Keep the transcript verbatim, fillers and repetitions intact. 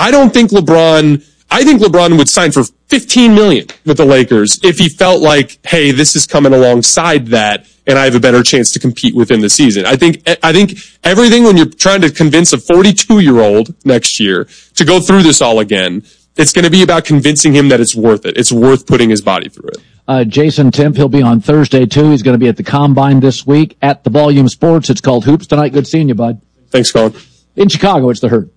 I don't think LeBron, I think LeBron would sign for fifteen million dollars with the Lakers if he felt like, hey, this is coming alongside that and I have a better chance to compete within the season. I think, I think everything when you're trying to convince a forty-two year old next year to go through this all again, it's going to be about convincing him that it's worth it. It's worth putting his body through it. Uh, Jason Timp, he'll be on Thursday too. He's going to be at the Combine this week at the Volume Sports. It's called Hoops Tonight. Good seeing you, bud. Thanks, Colin. In Chicago, it's the Herd.